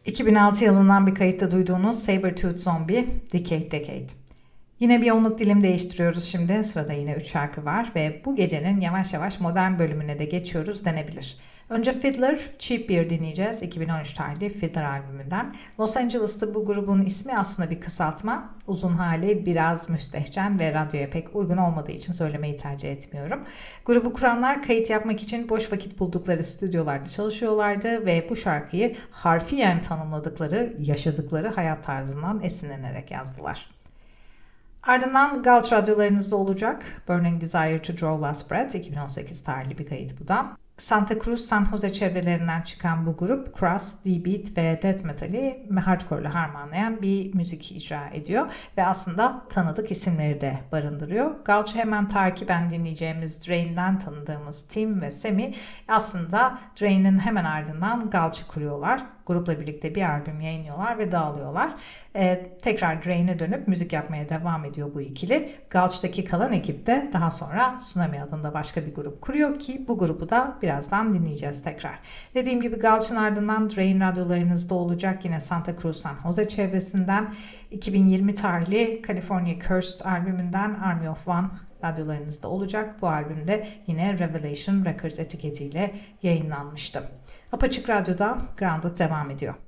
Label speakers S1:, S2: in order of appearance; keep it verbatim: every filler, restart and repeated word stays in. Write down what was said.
S1: iki bin altı yılından bir kayıtta duyduğunuz Sabertooth Zombie, Decade Decade. Yine bir yoğunluk dilim değiştiriyoruz şimdi. Sırada yine üç şarkı var ve bu gecenin yavaş yavaş modern bölümüne de geçiyoruz denebilir. Önce Fiddler, Cheap Beer dinleyeceğiz. iki bin on üç tarihli Fiddler albümünden. Los Angeles'ta bu grubun ismi aslında bir kısaltma. Uzun hali biraz müstehcen ve radyoya pek uygun olmadığı için söylemeyi tercih etmiyorum. Grubu kuranlar kayıt yapmak için boş vakit buldukları stüdyolarda çalışıyorlardı ve bu şarkıyı harfiyen tanımladıkları, yaşadıkları hayat tarzından esinlenerek yazdılar. Ardından Gulch radyolarınızda olacak Burning Desire to Draw Last Breath, iki bin on sekiz tarihli bir kayıt bu da. Santa Cruz, San Jose çevrelerinden çıkan bu grup Crass, D-Beat ve Death Metal'i hardcore ile harmanlayan bir müzik icra ediyor ve aslında tanıdık isimleri de barındırıyor. Gulch'ı hemen takiben dinleyeceğimiz Drain'den tanıdığımız Tim ve Semi aslında Drain'in hemen ardından Gulch'ı kuruyorlar. Grupla birlikte bir albüm yayınlıyorlar ve dağılıyorlar. Ee, tekrar Drain'e dönüp müzik yapmaya devam ediyor bu ikili. Gulch'taki kalan ekip de daha sonra Tsunami adında başka bir grup kuruyor ki bu grubu da birazdan dinleyeceğiz tekrar. Dediğim gibi Gulch'ın ardından Drain radyolarınızda olacak yine Santa Cruz San Jose çevresinden iki bin yirmi tarihli California Cursed albümünden Army of One radyolarınızda olacak. Bu albümde yine Revelation Records etiketiyle yayınlanmıştı. Apaçık Radyo'da Grounded devam ediyor.